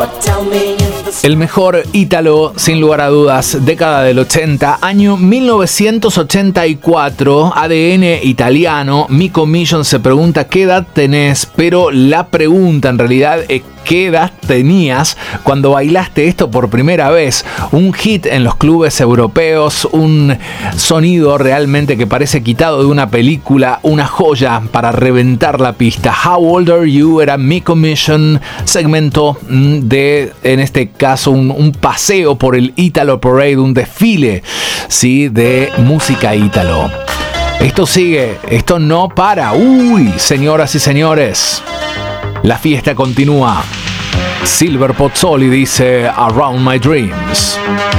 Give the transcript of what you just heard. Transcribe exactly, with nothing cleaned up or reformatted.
El mejor ítalo, sin lugar a dudas, década del ochenta, año mil novecientos ochenta y cuatro, A D N italiano. Miko Million se pregunta qué edad tenés, pero la pregunta en realidad es qué edad tenías cuando bailaste esto por primera vez. Un hit en los clubes europeos, un sonido realmente que parece quitado de una película, una joya para reventar la pista. How Old Are You era Miko Million, segmento de, en este caso, un, un paseo por el Italo Parade, un desfile, ¿sí?, de música ítalo. Esto sigue, esto no para. Uy, señoras y señores, la fiesta continúa. Silver Pozzoli dice Around My Dreams.